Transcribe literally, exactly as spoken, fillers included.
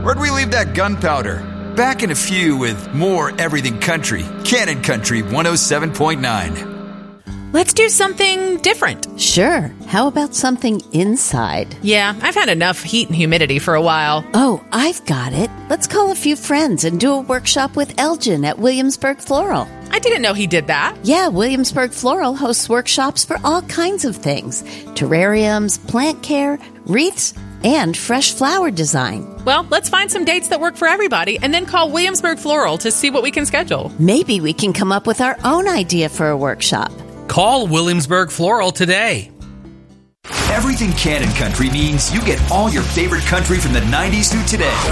Where'd we leave that gunpowder? Back in a few with more Everything Country. Cannon Country one oh seven point nine. Let's do something different. Sure. How about something inside? Yeah, I've had enough heat and humidity for a while. Oh, I've got it. Let's call a few friends and do a workshop with Elgin at Williamsburg Floral. I didn't know he did that. Yeah, Williamsburg Floral hosts workshops for all kinds of things. Terrariums, plant care, wreaths, and fresh flower design. Well, let's find some dates that work for everybody and then call Williamsburg Floral to see what we can schedule. Maybe we can come up with our own idea for a workshop. Call Williamsburg Floral today. Everything Cannon Country means you get all your favorite country from the nineties through today.